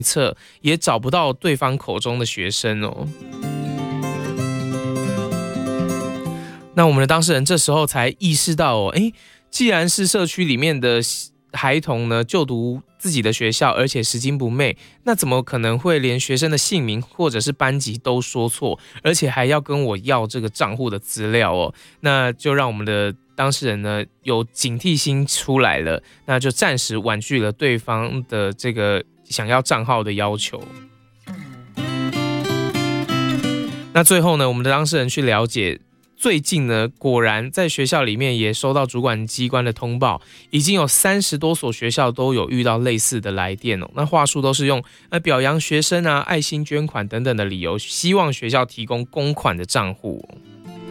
测，也找不到对方口中的学生哦。那我们的当事人这时候才意识到哦，既然是社区里面的孩童呢就读自己的学校，而且拾金不昧，那怎么可能会连学生的姓名或者是班级都说错，而且还要跟我要这个账户的资料哦？那就让我们的当事人呢有警惕心出来了，那就暂时婉拒了对方的这个想要账号的要求。那最后呢，我们的当事人去了解，最近呢，果然在学校里面也收到主管机关的通报，已经有30多所学校都有遇到类似的来电哦。那话术都是用表扬学生啊、爱心捐款等等的理由，希望学校提供公款的账户哦。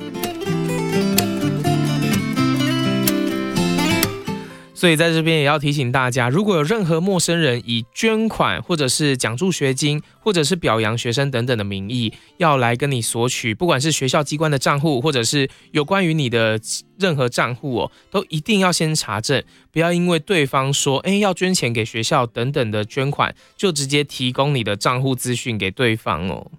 所以在这边也要提醒大家，如果有任何陌生人以捐款或者是奖助学金或者是表扬学生等等的名义要来跟你索取，不管是学校机关的账户或者是有关于你的任何账户哦，都一定要先查证，不要因为对方说要捐钱给学校等等的捐款，就直接提供你的账户资讯给对方哦。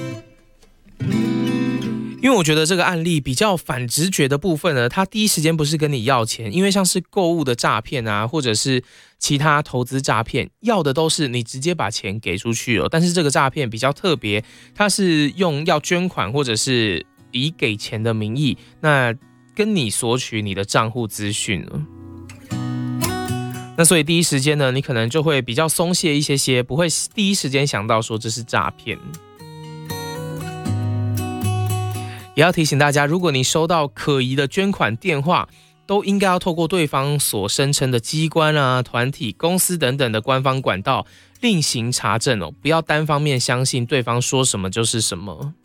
因为我觉得这个案例比较反直觉的部分呢，他第一时间不是跟你要钱，因为像是购物的诈骗啊，或者是其他投资诈骗，要的都是你直接把钱给出去哦。但是这个诈骗比较特别，它是用要捐款或者是以给钱的名义，那跟你索取你的账户资讯了。那所以第一时间呢，你可能就会比较松懈一些，不会第一时间想到说这是诈骗。也要提醒大家，如果你收到可疑的捐款电话，都应该要透过对方所声称的机关啊、团体、公司等等的官方管道另行查证哦，不要单方面相信对方说什么就是什么。